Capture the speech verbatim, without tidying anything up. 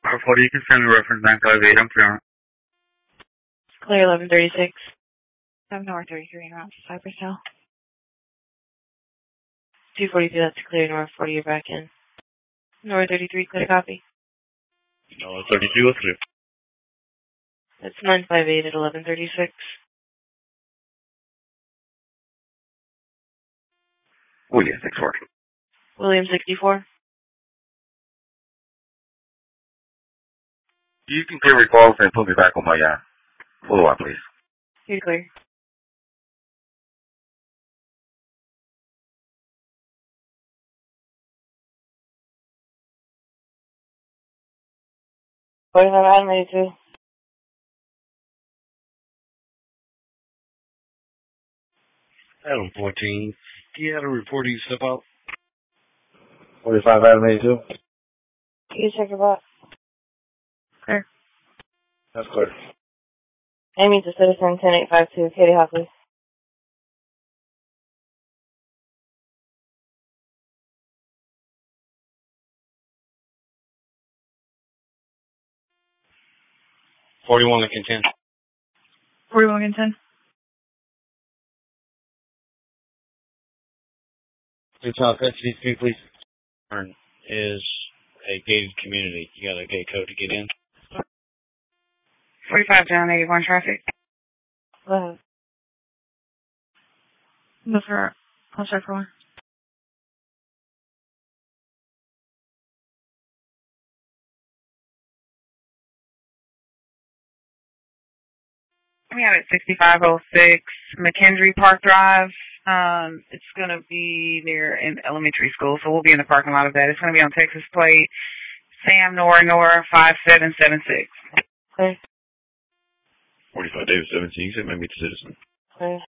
forty, you can send me reference nine five eight. I'm clear. Clear eleven thirty-six. seven North thirty-three around Cypress Hill. two forty-two, that's clear. North forty, you're back in. North thirty-three, clear to copy. North thirty-three was clear. That's nine five eight at eleven thirty-six. William, six four. William, sixty-four. You can clear recalls and put me back on my uh, follow-up, please. You're clear. forty-five Adam eighty-two. Adam fourteen. Do you have a report of you step out? forty-five Adam eighty-two. You check your box. Clear. That's clear. Amy to citizen ten eight five two. Katie Hockley. forty-one Lincoln ten. forty-one Lincoln ten. Please talk S C P, please. Is a gated community. You got a gate code to get in? forty-five John eighty-one traffic. Go ahead. Move for, I'll check for one. We have it sixty-five oh six McKendree Park Drive. Um, it's going to be near an elementary school, so we'll be in the parking lot of that. It's going to be on Texas plate. Sam Nora Nora five seven seven six. Okay. forty-five David seventeen, you said maybe it's citizen. Okay.